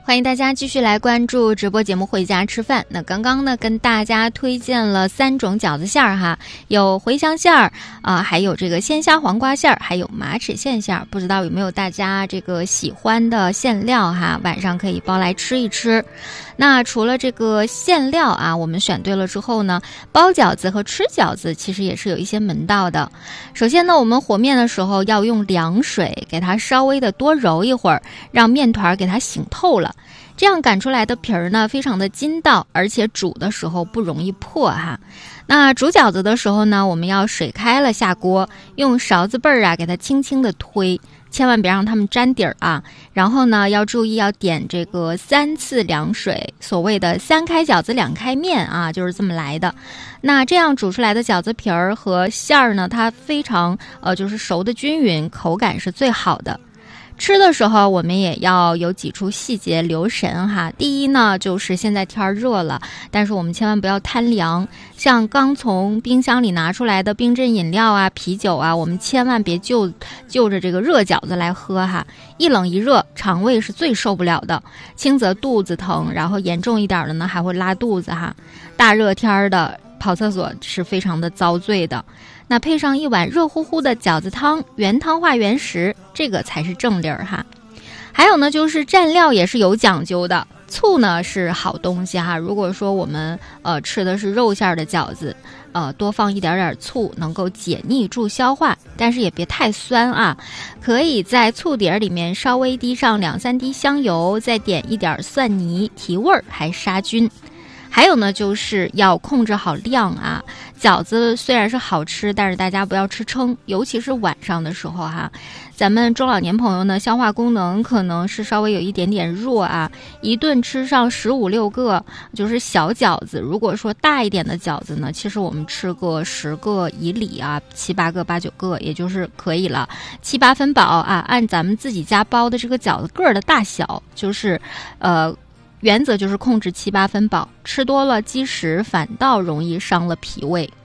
欢迎大家继续来关注直播节目回家吃饭。那刚刚呢跟大家推荐了3种饺子馅儿哈，有茴香馅儿还有这个鲜虾黄瓜馅儿，还有马齿苋馅儿。不知道有没有大家这个喜欢的馅料哈，晚上可以包来吃一吃。那除了这个馅料啊，我们选对了之后呢，包饺子和吃饺子其实也是有一些门道的。首先呢，我们和面的时候要用凉水给它稍微的多揉一会儿，让面团给它醒透了。这样擀出来的皮儿呢，非常的筋道，而且煮的时候不容易破哈。那煮饺子的时候呢，我们要水开了下锅，用勺子背儿啊给它轻轻的推，千万别让它们粘底儿啊。然后呢，要注意要点这个3次凉水，所谓的3开饺子2开面啊，就是这么来的。那这样煮出来的饺子皮儿和馅儿呢，它非常就是熟的均匀，口感是最好的。吃的时候我们也要有几处细节留神哈。第一呢，就是现在天热了，但是我们千万不要贪凉，像刚从冰箱里拿出来的冰镇饮料啊、啤酒啊，我们千万别就着这个热饺子来喝哈。一冷一热，肠胃是最受不了的，轻则肚子疼，然后严重一点的呢还会拉肚子哈。大热天的跑厕所是非常的遭罪的。那配上一碗热乎乎的饺子汤，原汤化原食，这个才是正理儿哈。还有呢，就是蘸料也是有讲究的。醋呢是好东西哈，如果说我们吃的是肉馅的饺子，多放一点点醋，能够解腻助消化，但是也别太酸啊。可以在醋碟里面稍微滴上2-3滴香油，再点一点蒜泥，提味儿还杀菌。还有呢，就是要控制好量啊。饺子虽然是好吃，但是大家不要吃撑，尤其是晚上的时候哈。咱们中老年朋友呢，消化功能可能是稍微有一点点弱啊，一顿吃上15-16个就是小饺子。如果说大一点的饺子呢，其实我们吃个10个以里啊，7-8个、8-9个，也就是可以了，7-8分饱啊。按咱们自己家包的这个饺子个儿的大小，就是原则就是控制7-8分饱，吃多了积食反倒容易伤了脾胃。